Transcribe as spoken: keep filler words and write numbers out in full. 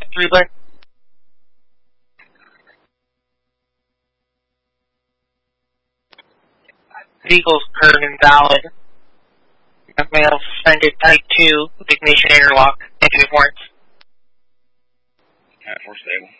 three Blair. Vehicle's current invalid. Mail suspended type two with ignition interlock. Negative warrants. Alright, we're stable.